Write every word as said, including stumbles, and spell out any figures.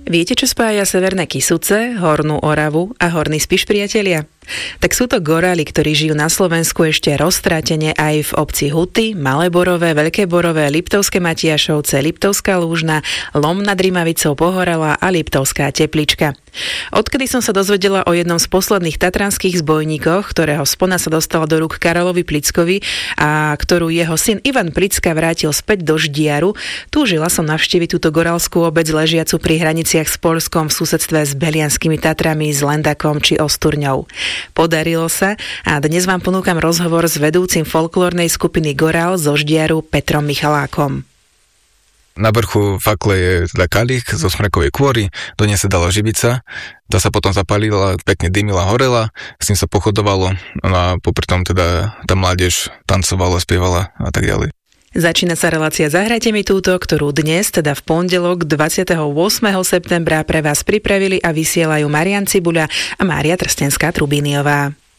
Viete, čo spája Severné Kysuce, Hornú Oravu a Horný Spiš, priatelia? Tak sú to goráli, ktorí žijú na Slovensku ešte roztrátene aj v obci Huty, Malé Borové, Veľké Borové, Liptovské Matiašovce, Liptovská Lúžna, Lom nad Rimavicou, Pohorela a Liptovská Teplička. Odkedy som sa dozvedela o jednom z posledných tatranských zbojníkoch, ktorého spona sa dostala do rúk Karolovi Plickovi a ktorú jeho syn Ivan Plicka vrátil späť do Ždiaru, túžila som navštíviť túto gorálskú obec ležiacu pri hraniciach s Poľskom v susedstve s Belianskými Tatrami, s Lendakom či Osturňou. Podarilo sa a dnes vám ponúkam rozhovor s vedúcim folklórnej skupiny Gorál zo Ždiaru Petrom Michalákom. Na vrchu fakle je teda kalík zo smrekovej kôry, do nej sa dala živica, tá sa potom zapálila, pekne dymila, horela, s ním sa pochodovalo, no a popri tom teda tá mládež tancovala, spievala a tak ďalej. Začína sa relácia Zahrajte mi túto, ktorú dnes, teda v pondelok dvadsiateho ôsmeho septembra pre vás pripravili a vysielajú Marián Cibuľa a Mária Trstenská-Trubíniová.